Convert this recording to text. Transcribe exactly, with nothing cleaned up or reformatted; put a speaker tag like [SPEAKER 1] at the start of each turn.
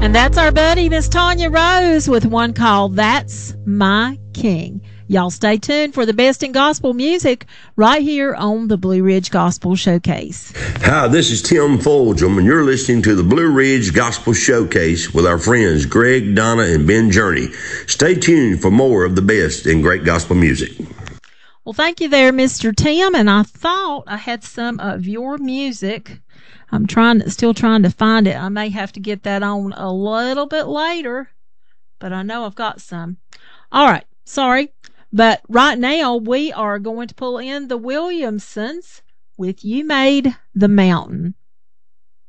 [SPEAKER 1] And that's our buddy, Miss Tanya Rose, with one called That's My King. Y'all stay tuned for the best in gospel music right here on the Blue Ridge Gospel Showcase.
[SPEAKER 2] Hi, this is Tim Fulgham, and you're listening to the Blue Ridge Gospel Showcase with our friends Greg, Donna, and Ben Journey. Stay tuned for more of the best in great gospel music.
[SPEAKER 1] Well, thank you there, Mister Tim, and I thought I had some of your music. I'm trying, still trying to find it. I may have to get that on a little bit later, but I know I've got some. All right, sorry. But right now, we are going to pull in the Williamsons with You Made the Mountain.